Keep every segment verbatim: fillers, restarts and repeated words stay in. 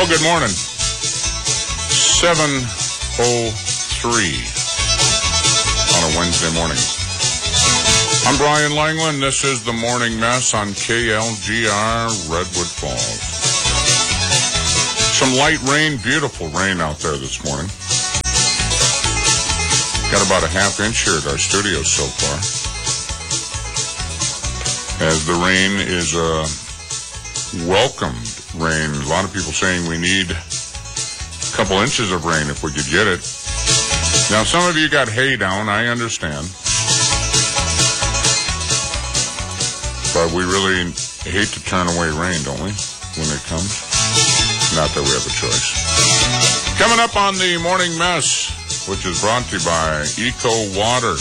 Well, good morning. seven oh three on a Wednesday morning. I'm Brian Langland. This is the Morning Mess on K L G R Redwood Falls. Some light rain, beautiful rain out there this morning. Got about a half inch here at our studio so far. As the rain is a welcomed rain. A lot of people saying we need a couple inches of rain if we could get it. Now, some of you got hay down, I understand. But we really hate to turn away rain, don't we, when it comes? Not that we have a choice. Coming up on the Morning Mess, which is brought to you by Eco Water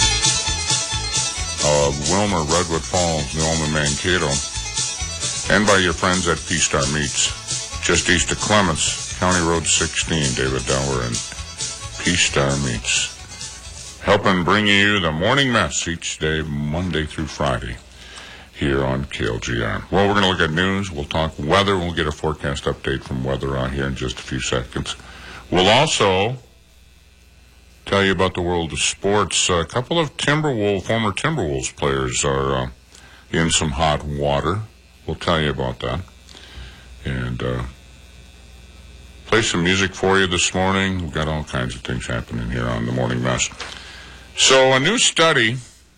of Wilmer, Redwood Falls, Newellman, Mankato, and by your friends at P-Star Meats, just east of Clements, County Road sixteen, David Dower and P-Star Meats, helping bring you the Morning Mess each day, Monday through Friday, here on K L G R. Well, we're going to look at news. We'll talk weather. We'll get a forecast update from Weather on here in just a few seconds. We'll also tell you about the world of sports. A couple of Timberwolves, former Timberwolves players are uh, in some hot water. We'll tell you about that. And uh, play some music for you this morning. We've got all kinds of things happening here on the Morning Mess. So a new study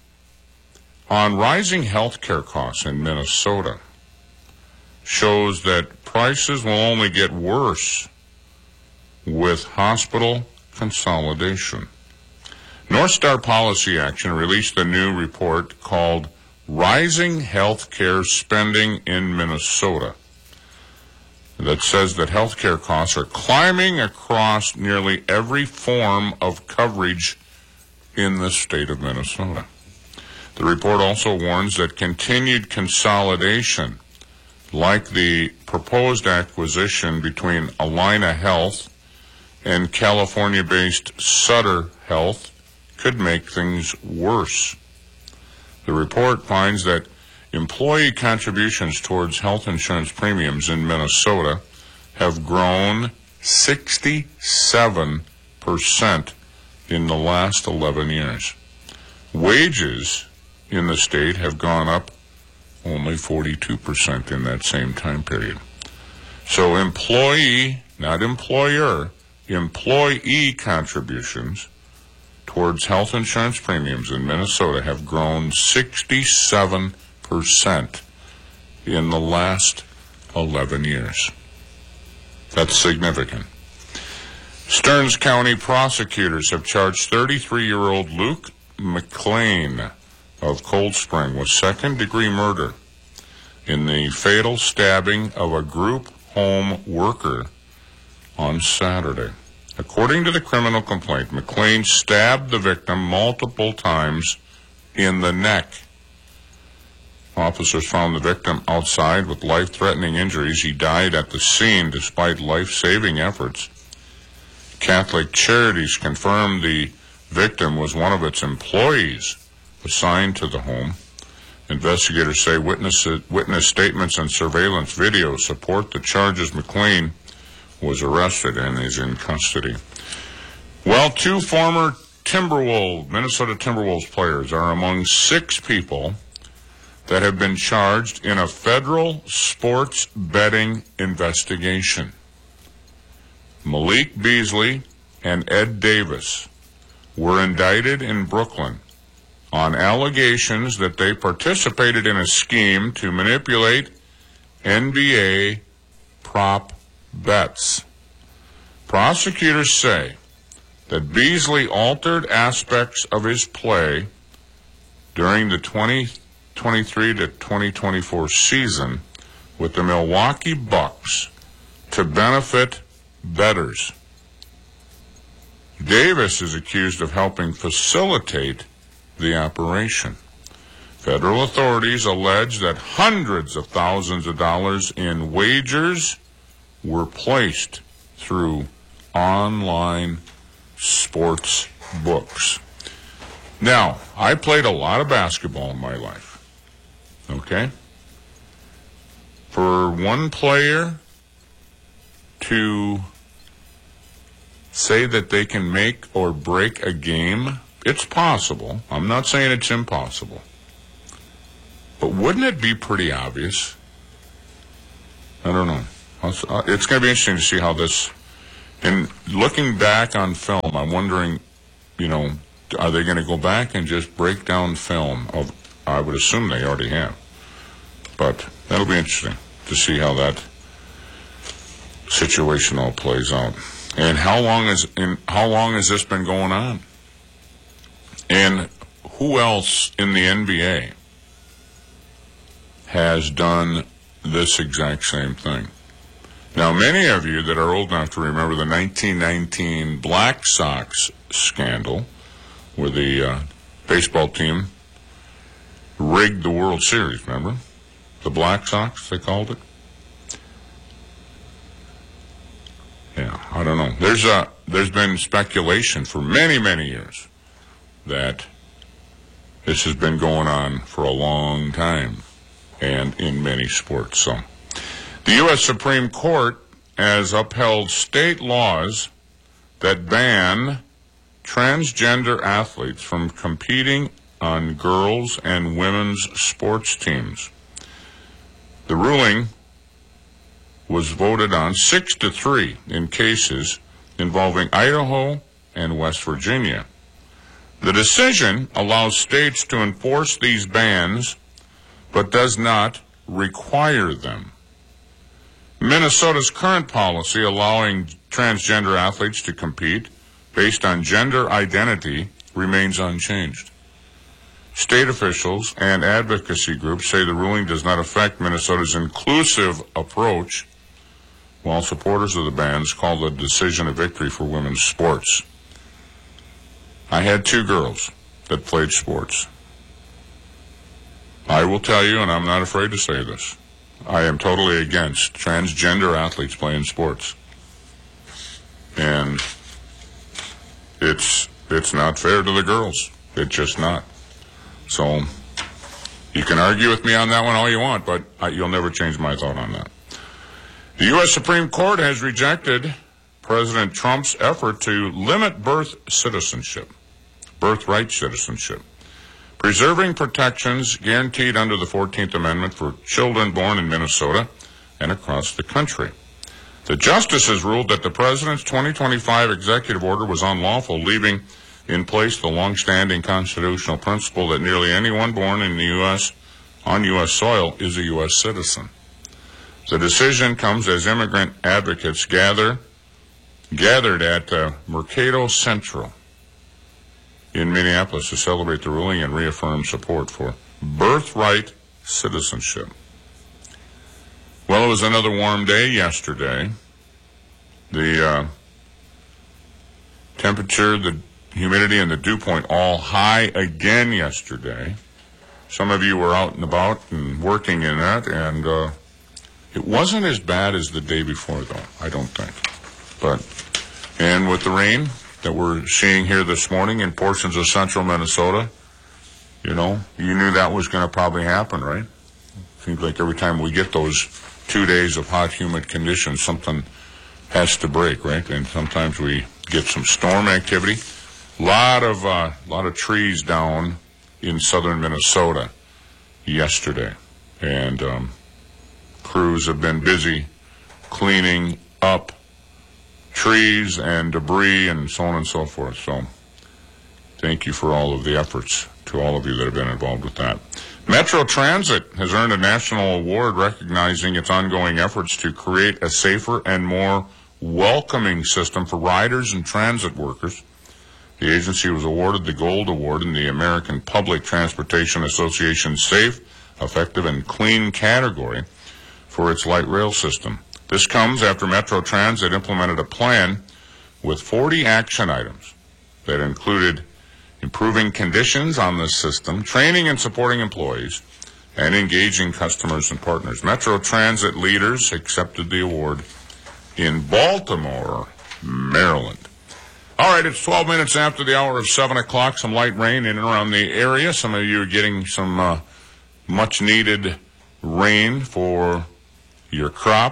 on rising health care costs in Minnesota shows that prices will only get worse with hospital consolidation. North Star Policy Action released a new report called Rising Healthcare Spending in Minnesota that says that healthcare costs are climbing across nearly every form of coverage in the state of Minnesota. The report also warns that continued consolidation, like the proposed acquisition between Allina Health and California-based Sutter Health, could make things worse. The report finds that employee contributions towards health insurance premiums in Minnesota have grown sixty-seven percent in the last eleven years. Wages in the state have gone up only forty-two percent in that same time period. So employee, not employer, employee contributions towards health insurance premiums in Minnesota have grown sixty-seven percent in the last eleven years. That's significant. Stearns County prosecutors have charged thirty-three-year-old Luke McLean of Cold Spring with second-degree murder in the fatal stabbing of a group home worker on Saturday. According to the criminal complaint, McLean stabbed the victim multiple times in the neck. Officers found the victim outside with life-threatening injuries. He died at the scene despite life-saving efforts. Catholic Charities confirmed the victim was one of its employees assigned to the home. Investigators say witness, witness statements and surveillance video support the charges. McLean was arrested and is in custody. Well, two former Timberwolves, Minnesota Timberwolves players are among six people that have been charged in a federal sports betting investigation. Malik Beasley and Ed Davis were indicted in Brooklyn on allegations that they participated in a scheme to manipulate N B A prop bets. Prosecutors say that Beasley altered aspects of his play during the twenty twenty-three to twenty twenty-four season with the Milwaukee Bucks to benefit bettors. Davis is accused of helping facilitate the operation. Federal authorities allege that hundreds of thousands of dollars in wagers were placed through online sports books. Now, I played a lot of basketball in my life, okay? For one player to say that they can make or break a game? It's possible. I'm not saying it's impossible. But wouldn't it be pretty obvious? I don't know. It's going to be interesting to see how this... And looking back on film, I'm wondering, you know, are they going to go back and just break down film? Of, I would assume they already have. But that'll be interesting to see how that situation all plays out. And how long is in how long has this been going on? And who else in the N B A has done this exact same thing? Now, many of you that are old enough to remember the nineteen nineteen Black Sox scandal, where the uh, baseball team rigged the World Series, remember? The Black Sox, they called it. Yeah, I don't know. There's a, there's been speculation for many, many years that this has been going on for a long time and in many sports. So, the U S Supreme Court has upheld state laws that ban transgender athletes from competing on girls' and women's sports teams. The ruling was voted on six to three in cases involving Idaho and West Virginia. The decision allows states to enforce these bans, but does not require them. Minnesota's current policy allowing transgender athletes to compete based on gender identity remains unchanged. State officials and advocacy groups say the ruling does not affect Minnesota's inclusive approach, while supporters of the bans call the decision a victory for women's sports. I had two girls that played sports. I will tell you, and I'm not afraid to say this, I am totally against transgender athletes playing sports. And it's it's not fair to the girls. It's just not. So you can argue with me on that one all you want, but I, you'll never change my thought on that. The U S Supreme Court has rejected President Trump's effort to limit birth citizenship, birthright citizenship, preserving protections guaranteed under the fourteenth Amendment for children born in Minnesota and across the country. The justices ruled that the president's twenty twenty-five executive order was unlawful, leaving in place the long-standing constitutional principle that nearly anyone born in the U S on U S soil is a U S citizen. The decision comes as immigrant advocates gather gathered at uh, Mercado Central in Minneapolis to celebrate the ruling and reaffirm support for birthright citizenship. Well, it was another warm day yesterday. The uh, temperature, the humidity, and the dew point all high again yesterday. Some of you were out and about and working in that, and uh, it wasn't as bad as the day before, though, I don't think. But, and with the rain that we're seeing here this morning in portions of central Minnesota, you know, you knew that was going to probably happen, right? Seems like every time we get those two days of hot, humid conditions, something has to break, right? And sometimes we get some storm activity. A lot of, uh, lot of trees down in southern Minnesota yesterday. And, um, crews have been busy cleaning up trees and debris and so on and so forth. So thank you for all of the efforts to all of you that have been involved with that. Metro Transit has earned a national award recognizing its ongoing efforts to create a safer and more welcoming system for riders and transit workers. The agency was awarded the Gold Award in the American Public Transportation Association Safe, Effective, and Clean category for its light rail system. This comes after Metro Transit implemented a plan with forty action items that included improving conditions on the system, training and supporting employees, and engaging customers and partners. Metro Transit leaders accepted the award in Baltimore, Maryland. All right, it's twelve minutes after the hour of seven o'clock. Some light rain in and around the area. Some of you are getting some uh, much-needed rain for your crops,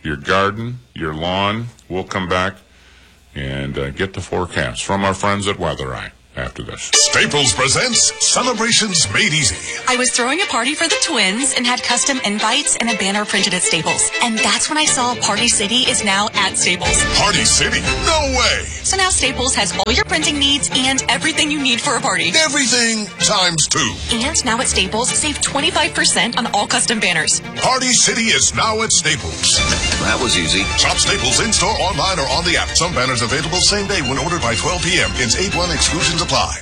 your garden, your lawn. We'll come back and uh, get the forecast from our friends at Weather Eye after this. Staples presents Celebrations Made Easy. I was throwing a party for the twins and had custom invites and a banner printed at Staples. And that's when I saw Party City is now at Staples. Party City? No way! So now Staples has all your printing needs and everything you need for a party. Everything times two. And now at Staples, save twenty-five percent on all custom banners. Party City is now at Staples. That was easy. Shop Staples in-store, online, or on the app. Some banners available same day when ordered by twelve p.m. Ins eight one exclusions apply.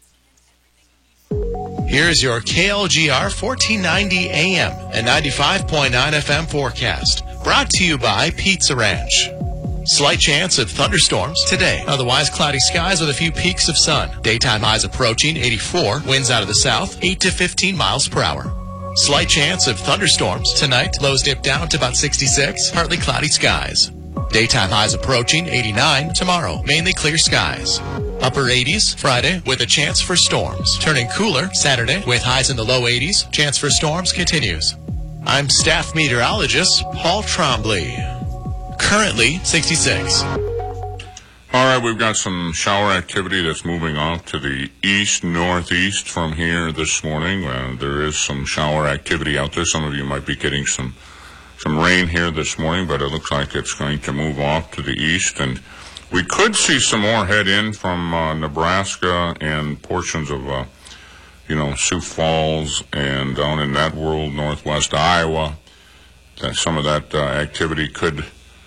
Here's your K L G R fourteen ninety A M and ninety-five point nine F M forecast. Brought to you by Pizza Ranch. Slight chance of thunderstorms today. Otherwise, cloudy skies with a few peaks of sun. Daytime highs approaching eighty-four. Winds out of the south, eight to fifteen miles per hour. Slight chance of thunderstorms tonight. Lows dip down to about sixty-six. Partly cloudy skies. Daytime highs approaching eighty-nine. Tomorrow, mainly clear skies. Upper eighties Friday with a chance for storms. Turning cooler Saturday with highs in the low eighties. Chance for storms continues. I'm staff meteorologist Paul Trombley. Currently sixty-six. All right, we've got some shower activity that's moving off to the east-northeast from here this morning. Uh, there is some shower activity out there. Some of you might be getting some some rain here this morning, but it looks like it's going to move off to the east. And we could see some more head in from uh, Nebraska and portions of, uh, you know, Sioux Falls and down in that world, northwest Iowa. That some of that uh, activity could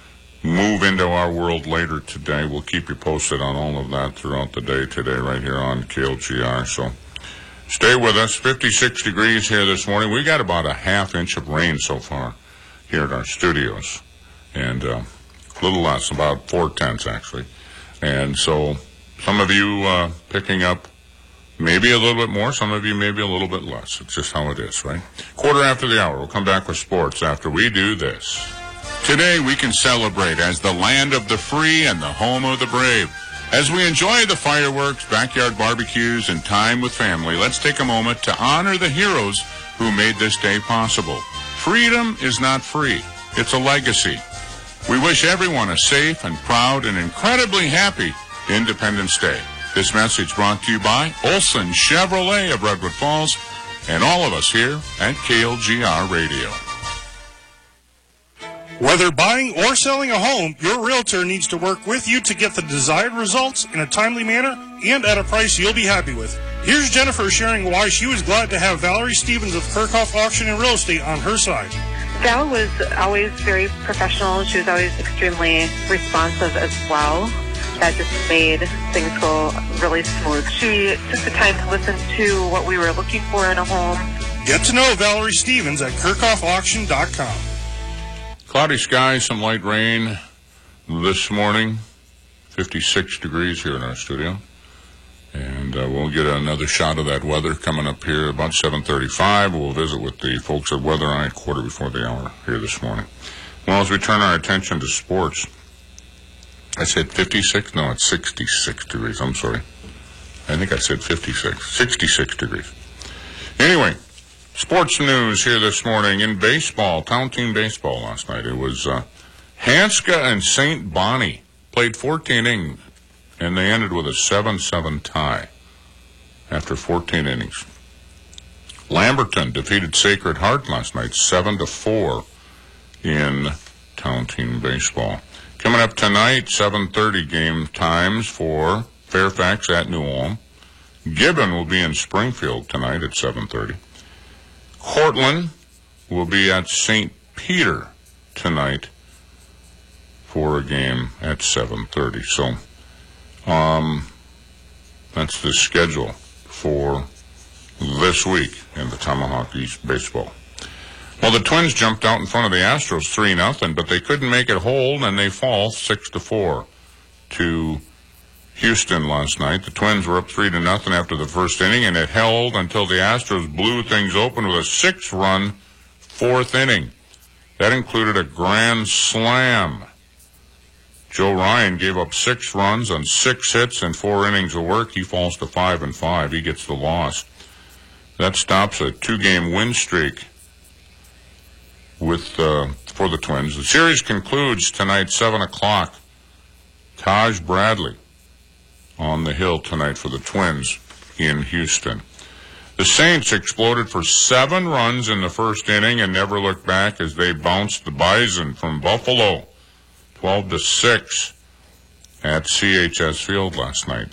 move into our world later today. We'll keep you posted on all of that throughout the day today right here on K L G R. So stay with us. fifty-six degrees here this morning. We got about a half inch of rain so far here at our studios. And uh, a little less, about four-tenths actually. And so some of you uh, picking up maybe a little bit more, some of you maybe a little bit less. It's just how it is, right? Quarter after the hour. We'll come back with sports after we do this. Today we can celebrate as the land of the free and the home of the brave. As we enjoy the fireworks, backyard barbecues, and time with family, let's take a moment to honor the heroes who made this day possible. Freedom is not free. It's a legacy. We wish everyone a safe and proud and incredibly happy Independence Day. This message brought to you by Olson Chevrolet of Redwood Falls and all of us here at K L G R Radio. Whether buying or selling a home, your realtor needs to work with you to get the desired results in a timely manner and at a price you'll be happy with. Here's Jennifer sharing why she was glad to have Valerie Stevens of Kirchhoff Auction and Real Estate on her side. Val was always very professional. She was always extremely responsive as well. That just made things go really smooth. She took the time to listen to what we were looking for in a home. Get to know Valerie Stevens at Kirchhoff Auction dot com. Cloudy skies, some light rain this morning. fifty-six degrees here in our studio. And uh, we'll get another shot of that weather coming up here about seven thirty-five. We'll visit with the folks at Weather Eye quarter before the hour here this morning. Well, as we turn our attention to sports, I said fifty-six? No, it's sixty-six degrees. I'm sorry. I think I said fifty-six. sixty-six degrees. Anyway, sports news here this morning in baseball, town team baseball last night. It was uh, Hanska and Saint Bonnie played fourteen innings, and they ended with a seven seven tie after fourteen innings. Lamberton defeated Sacred Heart last night, seven to four in town team baseball. Coming up tonight, seven thirty game times for Fairfax at New Ulm. Gibbon will be in Springfield tonight at seven thirty. Cortland will be at Saint Peter tonight for a game at seven thirty. So, um, that's the schedule for this week in the Tomahawk East baseball. Well, the Twins jumped out in front of the Astros three nothing, but they couldn't make it hold, and they fall six to four to Houston last night. The Twins were up three to nothing after the first inning, and it held until the Astros blew things open with a six-run fourth inning. That included a grand slam. Joe Ryan gave up six runs on six hits and four innings of work. He falls to five and five. He gets the loss. That stops a two-game win streak with uh, for the Twins. The series concludes tonight, seven o'clock. Taj Bradley on the hill tonight for the Twins in Houston. The Saints exploded for seven runs in the first inning and never looked back as they bounced the Bison from Buffalo twelve to six at C H S Field last night.